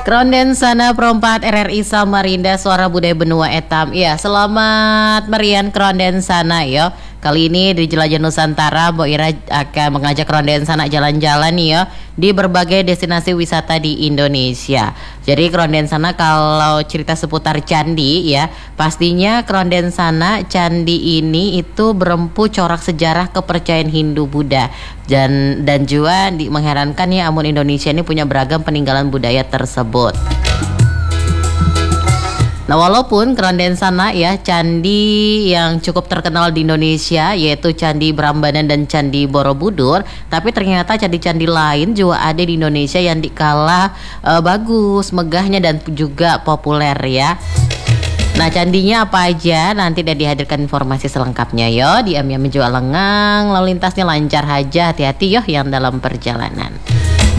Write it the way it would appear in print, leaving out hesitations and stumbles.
Kronden sana perempat RRI Samarinda Suara Budaya Benua Etam. Iya, selamat merian Kronden sana yo. Kali ini di Jelajah Nusantara, Mbok Ira akan mengajak Kronden sana jalan-jalan nih ya di berbagai destinasi wisata di Indonesia. Jadi Kronden sana kalau cerita seputar candi ya, pastinya Kronden sana candi ini itu berempu corak sejarah kepercayaan Hindu Buddha dan juga mengherankan ya, amun Indonesia ini punya beragam peninggalan budaya tersebut. Nah, walaupun Kronden sana ya candi yang cukup terkenal di Indonesia yaitu Candi Prambanan dan Candi Borobudur, tapi ternyata candi-candi lain juga ada di Indonesia yang dikala bagus, megahnya dan juga populer ya. Nah, candinya apa aja nanti udah dihadirkan informasi selengkapnya yo. Di Amiam juga lengang, lalu lintasnya lancar aja, hati-hati yo yang dalam perjalanan.